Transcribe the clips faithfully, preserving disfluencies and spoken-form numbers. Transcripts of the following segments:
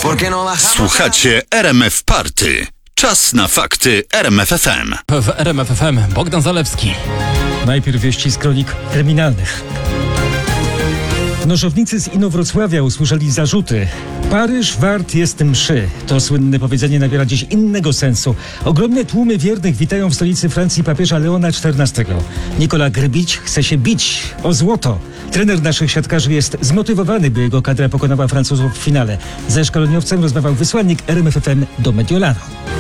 Słuchacie R M F Party. Czas na fakty R M F F M. W R M F F M Bogdan Zalewski. Najpierw wieści z kronik kryminalnych. Nożownicy z Inowrocławia usłyszeli zarzuty. Paryż wart jest mszy. To słynne powiedzenie nabiera dziś innego sensu. Ogromne tłumy wiernych witają w stolicy Francji papieża Leona czternastego. Nicolas Grbić chce się bić o złoto. Trener naszych siatkarzy jest zmotywowany, by jego kadra pokonała Francuzów w finale. Ze szkoleniowcem rozmawiał wysłannik R M F F M do Mediolanu.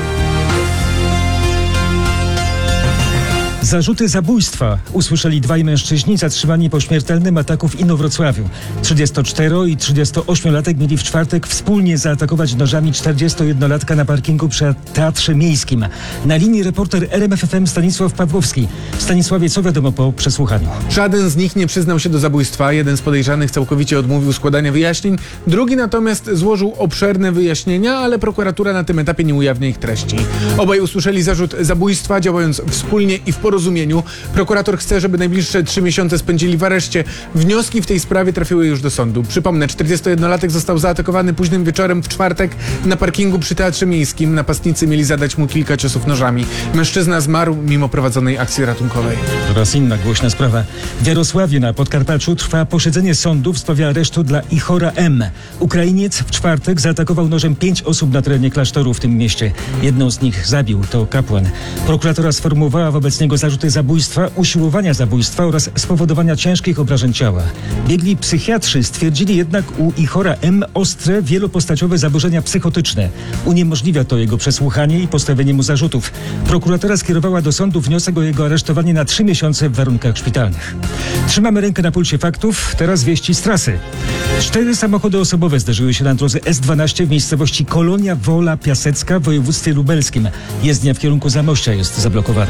Zarzuty zabójstwa usłyszeli dwaj mężczyźni zatrzymani po śmiertelnym ataku w Inowrocławiu. trzydziestocztero- i trzydziestoośmiolatek mieli w czwartek wspólnie zaatakować nożami czterdziestojednolatka na parkingu przy Teatrze Miejskim. Na linii reporter R M F F M Stanisław Pawłowski. Stanisławie, co wiadomo po przesłuchaniu? Żaden z nich nie przyznał się do zabójstwa. Jeden z podejrzanych całkowicie odmówił składania wyjaśnień. Drugi natomiast złożył obszerne wyjaśnienia, ale prokuratura na tym etapie nie ujawnia ich treści. Obaj usłyszeli zarzut zabójstwa, działając wspólnie i w porozumieniu. Prokurator chce, żeby najbliższe trzy miesiące spędzili w areszcie. Wnioski w tej sprawie trafiły już do sądu. Przypomnę, czterdziestojednolatek został zaatakowany późnym wieczorem w czwartek na parkingu przy Teatrze Miejskim. Napastnicy mieli zadać mu kilka ciosów nożami. Mężczyzna zmarł mimo prowadzonej akcji ratunkowej. Oraz inna głośna sprawa. W Jarosławiu na Podkarpaciu trwa posiedzenie sądu w sprawie aresztu dla Ihora M. Ukrainiec w czwartek zaatakował nożem pięć osób na terenie klasztoru w tym mieście. Jedną z nich zabił, to kapłan. Prokuratora sformułowała wobec niego zarzuty zabójstwa, usiłowania zabójstwa oraz spowodowania ciężkich obrażeń ciała. Biegli psychiatrzy stwierdzili jednak u Ihora M. ostre, wielopostaciowe zaburzenia psychotyczne. Uniemożliwia to jego przesłuchanie i postawienie mu zarzutów. Prokuratora skierowała do sądu wniosek o jego aresztowanie na trzy miesiące w warunkach szpitalnych. Trzymamy rękę na pulsie faktów. Teraz wieści z trasy. Cztery samochody osobowe zderzyły się na drodze S dwanaście w miejscowości Kolonia Wola Piasecka w województwie lubelskim. Jezdnia w kierunku Zamościa jest zablokowana.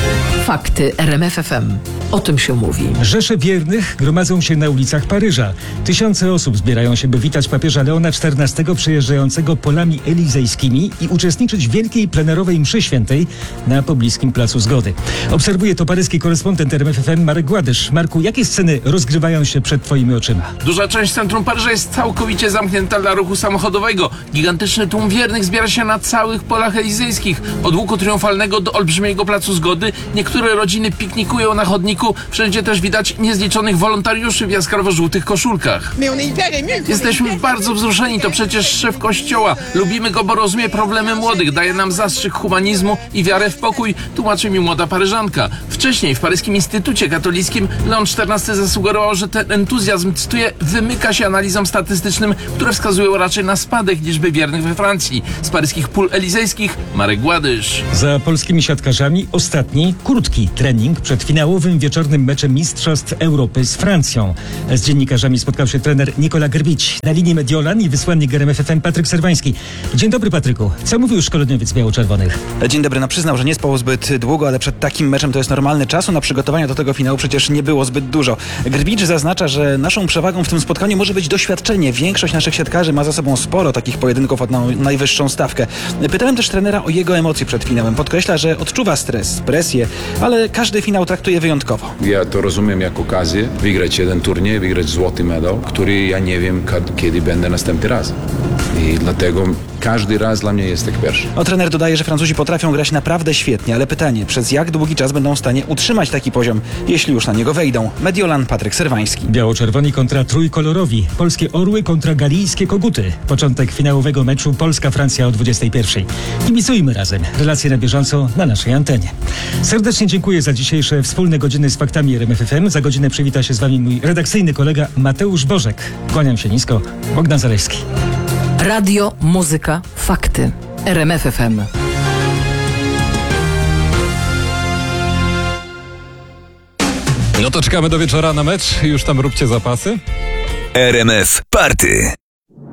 Fakty R M F F M. O tym się mówi. Rzesze wiernych gromadzą się na ulicach Paryża. Tysiące osób zbierają się, by witać papieża Leona czternastego przejeżdżającego polami elizejskimi i uczestniczyć w wielkiej plenerowej mszy świętej na pobliskim Placu Zgody. Obserwuje to paryski korespondent R M F F M Marek Gładysz. Marku, jakie sceny rozgrywają się przed twoimi oczyma? Duża część centrum Paryża jest całkowicie zamknięta dla ruchu samochodowego. Gigantyczny tłum wiernych zbiera się na całych polach elizejskich. Od łuku triumfalnego do olbrzymiego Placu Zgody. Niektóre rodziny piknikują na chodniku. Wszędzie też widać niezliczonych wolontariuszy w jaskrawo-żółtych koszulkach. Jesteśmy bardzo wzruszeni. To przecież szef kościoła. Lubimy go, bo rozumie problemy młodych. Daje nam zastrzyk humanizmu i wiarę w pokój, tłumaczy mi młoda Paryżanka. Wcześniej w paryskim Instytucie Katolickim Leon czternasty zasugerował, że ten entuzjazm, cytuję, wymyka się analizom statystycznym, które wskazują raczej na spadek liczby wiernych we Francji. Z paryskich pól elizejskich Marek Gładysz. Za polskimi siatkarzami ostatni, krótki trening przed finałowym wieczornym meczem Mistrzostw Europy z Francją. Z dziennikarzami spotkał się trener Nicolas Grbić. Na linii Mediolan i wysłannik R M F F M Patryk Serwański. Dzień dobry, Patryku. Co mówił szkoleniowiec biało-czerwonych? Dzień dobry. No przyznał, że nie spał zbyt długo, ale przed takim meczem to jest normalny. Czasu na przygotowania do tego finału przecież nie było zbyt dużo. Grbić zaznacza, że naszą przewagą w tym spotkaniu może być doświadczenie. Większość naszych siatkarzy ma za sobą sporo takich pojedynków od na najwyższą stawkę. Pytałem też trenera o jego emocje przed finałem. Podkreśla, że odczuwa stres, presję, ale każdy finał traktuje wyjątkowo. Ja to rozumiem jako okazję wygrać jeden turniej, wygrać złoty medal, który ja nie wiem, kiedy będę następny raz. I dlatego każdy raz dla mnie jest jak pierwszy. O, trener dodaje, że Francuzi potrafią grać naprawdę świetnie, ale pytanie, przez jak długi czas będą w stanie utrzymać taki poziom, jeśli już na niego wejdą. Mediolan, Patryk Serwański. Biało-czerwoni kontra trójkolorowi. Polskie orły kontra galijskie koguty. Początek finałowego meczu Polska-Francja o dwudziestej pierwszej. Kibicujmy razem. Relacje na bieżąco na naszej antenie. Serdecznie dziękuję za dzisiejsze wspólne godziny z faktami R M F F M. Za godzinę przywita się z wami mój redakcyjny kolega Mateusz Bożek. Kłaniam się nisko. Bogdan Zalewski. Radio, muzyka, fakty. R M F F M. No to czekamy do wieczora na mecz. Już tam róbcie zapasy. R M F Party.